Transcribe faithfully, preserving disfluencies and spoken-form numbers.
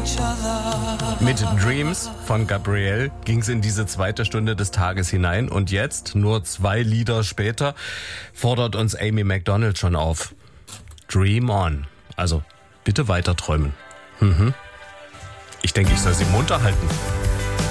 Mit Dreams von Gabrielle ging es in diese zweite Stunde des Tages hinein und jetzt, nur zwei Lieder später, fordert uns Amy Macdonald schon auf. Dream on. Also bitte weiter träumen. Mhm. Ich denke, ich soll sie munter halten.